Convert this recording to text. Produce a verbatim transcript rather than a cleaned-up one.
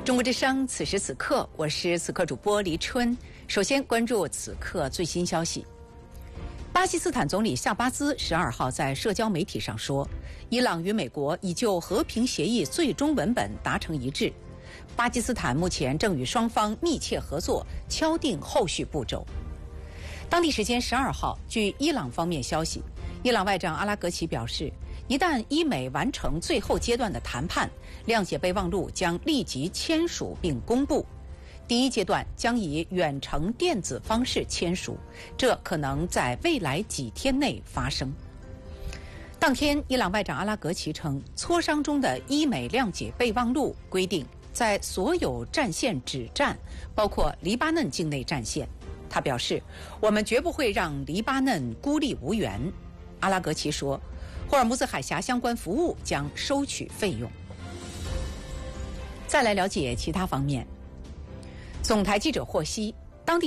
中国之声，此时此刻，我是此刻主播黎春。首先关注此刻最新消息。巴基斯坦总理夏巴兹十二号在社交媒体上说，伊朗与美国已就和平协议最终文本达成一致，巴基斯坦目前正与双方密切合作，敲定后续步骤。当地时间十二号，据伊朗方面消息，伊朗外长阿拉格齐表示，一旦伊美完成最后阶段的谈判，谅解备忘录将立即签署并公布。第一阶段将以远程电子方式签署，这可能在未来几天内发生。当天，伊朗外长阿拉格齐称，磋商中的伊美谅解备忘录规定，在所有战线止战，包括黎巴嫩境内战线。他表示，我们绝不会让黎巴嫩孤立无援。阿拉格齐说，霍尔木兹海峡相关服务将收取费用。再来了解其他方面。总台记者获悉，